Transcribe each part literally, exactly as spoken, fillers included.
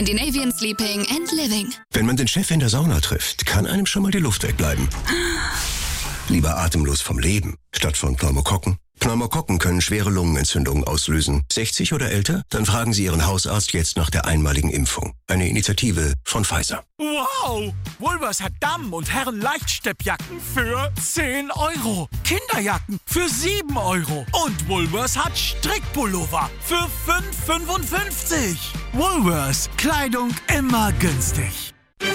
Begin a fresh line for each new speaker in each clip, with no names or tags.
Scandinavian Sleeping and Living.
Wenn man den Chef in der Sauna trifft, kann einem schon mal die Luft wegbleiben. Lieber atemlos vom Leben, statt von Pneumokokken. Pneumokokken können schwere Lungenentzündungen auslösen. sechzig oder älter? Dann fragen Sie Ihren Hausarzt jetzt nach der einmaligen Impfung. Eine Initiative von Pfizer.
Wow! Woolworths hat Damen- und Herren-Leichtsteppjacken für zehn Euro. Kinderjacken für sieben Euro. Und Woolworths hat Strickpullover für fünf Euro fünfundfünfzig. Woolworths. Kleidung immer günstig.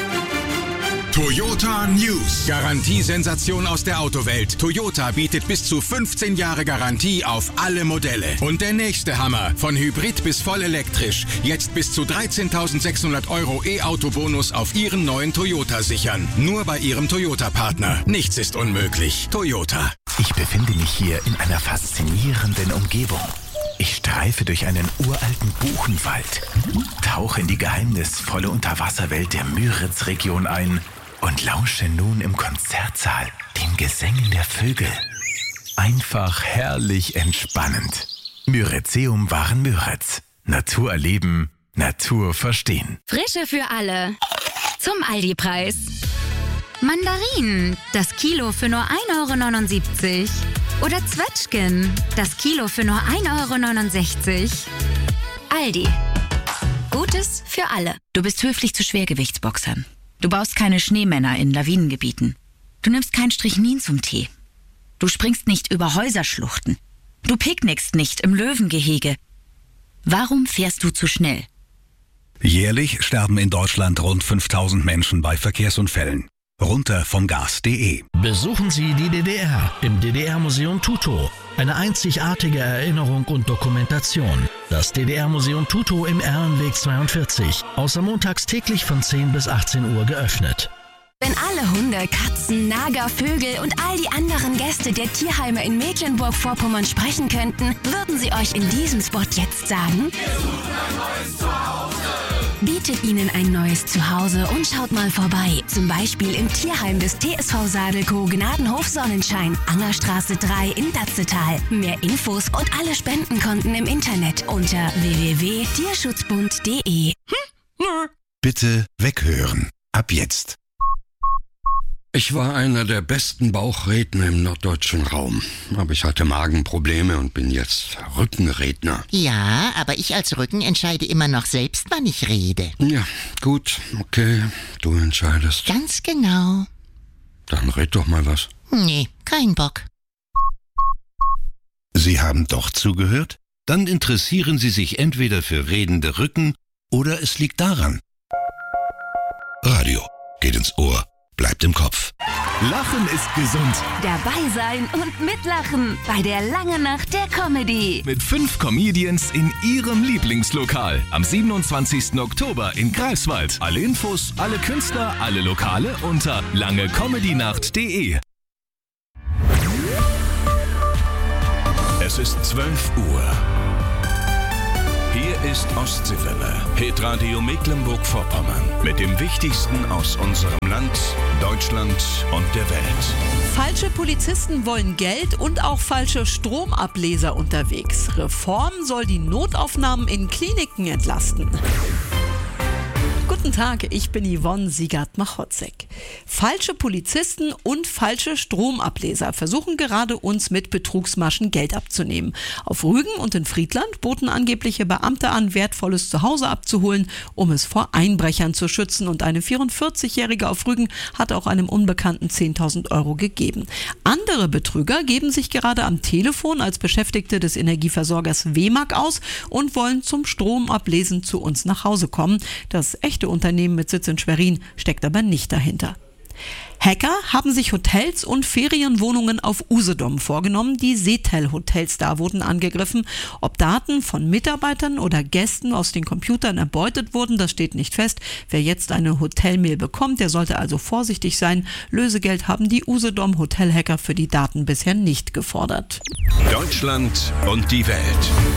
Toyota News. Garantiesensation aus der Autowelt. Toyota bietet bis zu fünfzehn Jahre Garantie auf alle Modelle. Und der nächste Hammer. Von Hybrid bis voll elektrisch. Jetzt bis zu dreizehntausendsechshundert Euro E-Auto-Bonus auf Ihren neuen Toyota sichern. Nur bei Ihrem Toyota-Partner. Nichts ist unmöglich. Toyota.
Ich befinde mich hier in einer faszinierenden Umgebung. Ich streife durch einen uralten Buchenwald, tauche in die geheimnisvolle Unterwasserwelt der Müritz-Region ein und lausche nun im Konzertsaal den Gesängen der Vögel. Einfach herrlich entspannend. Müritzeum waren Müritz. Natur erleben, Natur verstehen.
Frische für alle. Zum Aldi-Preis. Mandarinen, das Kilo für nur ein Euro neunundsiebzig. Oder Zwetschgen, das Kilo für nur ein Euro neunundsechzig. Aldi. Gutes für alle.
Du bist höflich zu Schwergewichtsboxern. Du baust keine Schneemänner in Lawinengebieten. Du nimmst kein Strychnin zum Tee. Du springst nicht über Häuserschluchten. Du picknickst nicht im Löwengehege. Warum fährst du zu schnell?
Jährlich sterben in Deutschland rund fünftausend Menschen bei Verkehrsunfällen. Runter vom Gas punkt de.
Besuchen Sie die D D R im D D R-Museum Tutow. Eine einzigartige Erinnerung und Dokumentation. Das D D R-Museum Tutow im Erlenweg zweiundvierzig. Außer montags täglich von zehn bis achtzehn Uhr geöffnet.
Wenn alle Hunde, Katzen, Nager, Vögel und all die anderen Gäste der Tierheime in Mecklenburg-Vorpommern sprechen könnten, würden sie euch in diesem Spot jetzt sagen: Wir suchen ein neues Zuhause. Bietet ihnen ein neues Zuhause und schaut mal vorbei. Zum Beispiel im Tierheim des T S V Sadelkow Gnadenhof Sonnenschein, Angerstraße drei in Datzetal. Mehr Infos und alle Spendenkonten im Internet unter w w w punkt tierschutz punkt de.
Bitte weghören. Ab jetzt.
Ich war einer der besten Bauchredner im norddeutschen Raum. Aber ich hatte Magenprobleme und bin jetzt Rückenredner.
Ja, aber ich als Rücken entscheide immer noch selbst, wann ich rede.
Ja, gut, okay, du entscheidest.
Ganz genau.
Dann red doch mal was.
Nee, kein Bock.
Sie haben doch zugehört? Dann interessieren Sie sich entweder für redende Rücken oder es liegt daran. Radio geht ins Ohr. Bleibt im Kopf.
Lachen ist gesund.
Dabei sein und mitlachen bei der Langen Nacht der Comedy.
Mit fünf Comedians in Ihrem Lieblingslokal. Am siebenundzwanzigsten Oktober in Greifswald. Alle Infos, alle Künstler, alle Lokale unter lange comedy nacht punkt de.
Es ist zwölf Uhr. Hier ist Ostseewelle, Hitradio Mecklenburg-Vorpommern. Mit dem Wichtigsten aus unserem Land, Deutschland und der Welt.
Falsche Polizisten wollen Geld und auch falsche Stromableser unterwegs. Reform soll die Notaufnahmen in Kliniken entlasten. Guten Tag, ich bin Yvonne Siegert-Machotzek. Falsche Polizisten und falsche Stromableser versuchen gerade, uns mit Betrugsmaschen Geld abzunehmen. Auf Rügen und in Friedland boten angebliche Beamte an, wertvolles Zuhause abzuholen, um es vor Einbrechern zu schützen. Und eine vierundvierzigjährige auf Rügen hat auch einem Unbekannten zehntausend Euro gegeben. Andere Betrüger geben sich gerade am Telefon als Beschäftigte des Energieversorgers W M A G aus und wollen zum Stromablesen zu uns nach Hause kommen. Das echte Unternehmen mit Sitz in Schwerin steckt aber nicht dahinter. Hacker haben sich Hotels und Ferienwohnungen auf Usedom vorgenommen. Die Seetel-Hotels da wurden angegriffen. Ob Daten von Mitarbeitern oder Gästen aus den Computern erbeutet wurden, das steht nicht fest. Wer jetzt eine Hotelmail bekommt, der sollte also vorsichtig sein. Lösegeld haben die Usedom-Hotelhacker für die Daten bisher nicht gefordert.
Deutschland und die Welt.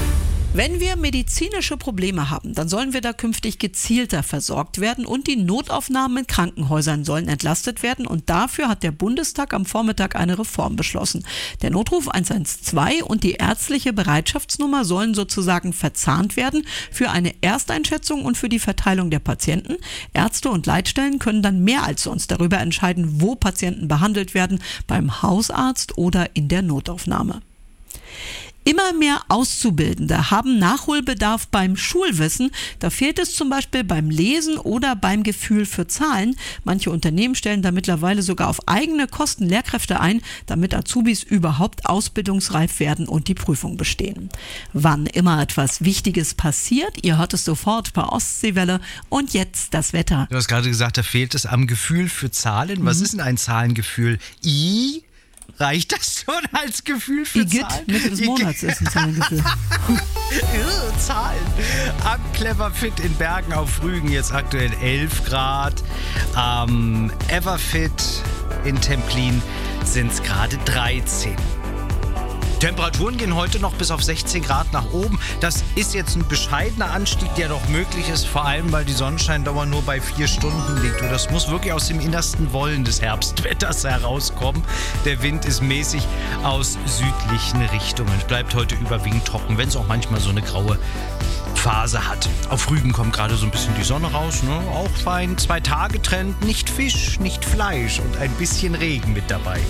Wenn wir medizinische Probleme haben, dann sollen wir da künftig gezielter versorgt werden und die Notaufnahmen in Krankenhäusern sollen entlastet werden und dafür hat der Bundestag am Vormittag eine Reform beschlossen. Der Notruf eins eins zwei und die ärztliche Bereitschaftsnummer sollen sozusagen verzahnt werden für eine Ersteinschätzung und für die Verteilung der Patienten. Ärzte und Leitstellen können dann mehr als sonst darüber entscheiden, wo Patienten behandelt werden, beim Hausarzt oder in der Notaufnahme. Immer mehr Auszubildende haben Nachholbedarf beim Schulwissen. Da fehlt es zum Beispiel beim Lesen oder beim Gefühl für Zahlen. Manche Unternehmen stellen da mittlerweile sogar auf eigene Kosten Lehrkräfte ein, damit Azubis überhaupt ausbildungsreif werden und die Prüfung bestehen. Wann immer etwas Wichtiges passiert, ihr hört es sofort bei Ostseewelle. Und jetzt das Wetter.
Du hast gerade gesagt, da fehlt es am Gefühl für Zahlen. Was mhm. ist denn ein Zahlengefühl? I? Reicht das schon als Gefühl für
Igitt,
Zahlen?
Mitte des Monats ist ein Zahlengefühl.
Zahlen. Am Cleverfit in Bergen auf Rügen jetzt aktuell elf Grad. Am Everfit in Templin sind es gerade dreizehn. Temperaturen gehen heute noch bis auf sechzehn Grad nach oben. Das ist jetzt ein bescheidener Anstieg, der doch möglich ist, vor allem weil die Sonnenscheindauer nur bei vier Stunden liegt. Und das muss wirklich aus dem innersten Wollen des Herbstwetters herauskommen. Der Wind ist mäßig aus südlichen Richtungen. Es bleibt heute überwiegend trocken, wenn es auch manchmal so eine graue Phase hat. Auf Rügen kommt gerade so ein bisschen die Sonne raus, ne? Auch fein. Zwei Tage Trend, nicht Fisch, nicht Fleisch und ein bisschen Regen mit dabei.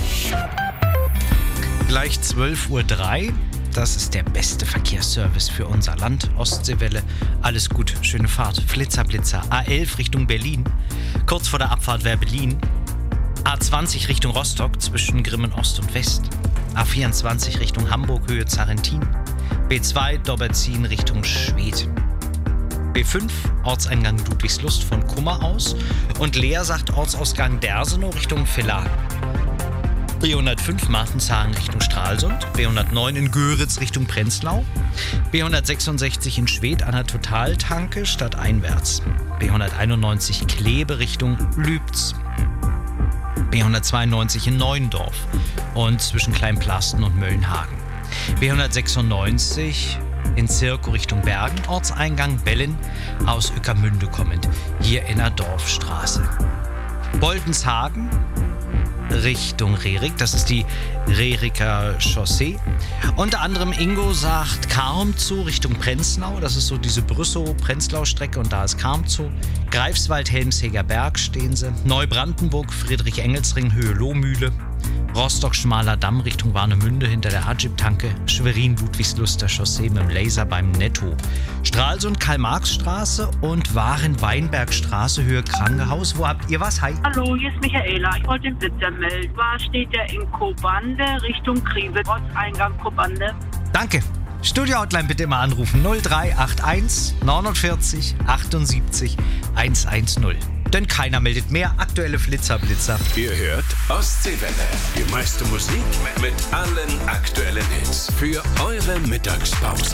Gleich zwölf Uhr drei. Das ist der beste Verkehrsservice für unser Land. Ostseewelle. Alles gut, schöne Fahrt. Flitzer, Blitzer. A elf Richtung Berlin. Kurz vor der Abfahrt Werbelin. A zwanzig Richtung Rostock zwischen Grimmen Ost und West. A vierundzwanzig Richtung Hamburg Höhe Zarentin. B zwei Dobberzin Richtung Schwedt. B fünf Ortseingang Ludwigslust von Kummer aus. Und Lea sagt Ortsausgang Dersenow Richtung Villa. B hundertfünf Martenshagen Richtung Stralsund, B hundertneun in Göritz Richtung Prenzlau, B hundertsechsundsechzig in Schwedt an der Totaltanke stadteinwärts, B hunderteinundneunzig Kleve Richtung Lübz, B hundertzweiundneunzig in Neuendorf und zwischen Kleinplasten und Möllenhagen, B hundertsechsundneunzig in Zirko Richtung Bergen, Ortseingang Bellen aus Ueckermünde kommend, hier in der Dorfstraße. Boldenshagen Richtung Rerik, das ist die Reriker Chaussee. Unter anderem Ingo sagt Karm zu Richtung Prenzlau, das ist so diese Brüssow-Prenzlau-Strecke und da ist Karm zu. Greifswald, Helmsheger Berg stehen sie. Neubrandenburg, Friedrich-Engelsring, Höhe Lohmühle. Rostock, Schmaler Damm Richtung Warnemünde hinter der Agip-Tanke. Schwerin, Ludwigsluster Chaussee mit dem Laser beim Netto. Stralsund, Karl-Marx-Straße und Waren-Weinberg-Straße, Höhe Krankenhaus. Wo habt ihr was? Hi.
Hallo, hier ist Michaela. Ich wollte den Blitzer melden. War steht der in Kobande Richtung Krive, Ortseingang Kobande.
Danke. Studio-Hotline bitte immer anrufen. null drei acht eins neunundvierzig achtundsiebzig hundertzehn. Denn keiner meldet mehr. Aktuelle Flitzer-Blitzer.
Ihr hört Ostseewelle. Die meiste Musik mit allen aktuellen Hits. Für eure Mittagspause.